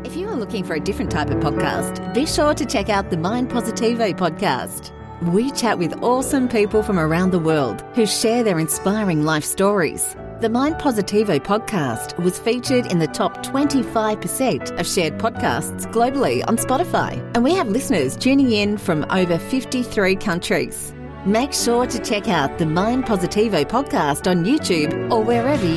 If you are looking for a different type of podcast, be sure to check out the Mind Positivo podcast. We chat with awesome people from around the world who share their inspiring life stories. The Mind Positivo podcast was featured in the top 25% of shared podcasts globally on Spotify, and we have listeners tuning in from over 53 countries. Make sure to check out the Mind Positivo podcast on YouTube or wherever